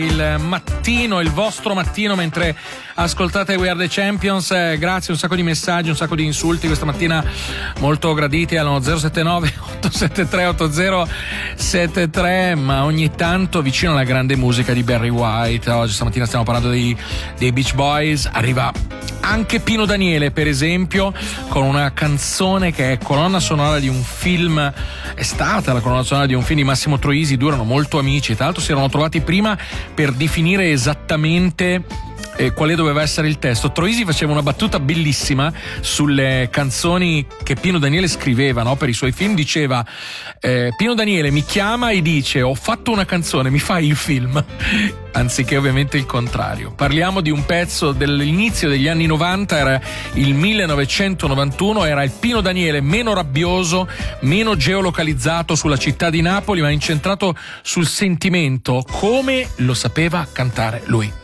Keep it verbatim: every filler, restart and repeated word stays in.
Il mattino, il vostro mattino mentre ascoltate We Are The Champions. Eh, grazie, un sacco di messaggi, un sacco di insulti questa mattina molto graditi allo zero sette nove otto sette tre otto zero sette tre, ma ogni tanto vicino alla grande musica di Barry White. Oggi stamattina stiamo parlando dei, dei Beach Boys, arriva anche Pino Daniele per esempio con una canzone che è colonna sonora di un film, è stata la colonna sonora di un film di Massimo Troisi, Durano Molto Amici. Tra l'altro si erano trovati prima per definire esattamente eh, quale doveva essere il testo. Troisi faceva una battuta bellissima sulle canzoni che Pino Daniele scriveva, no, per i suoi film. Diceva eh, Pino Daniele mi chiama e dice ho fatto una canzone, mi fai il film? Anziché ovviamente il contrario. Parliamo di un pezzo dell'inizio degli anni novanta, era il millenovecentonovantuno, era il Pino Daniele meno rabbioso, meno geolocalizzato sulla città di Napoli, ma incentrato sul sentimento, come lo sapeva cantare lui.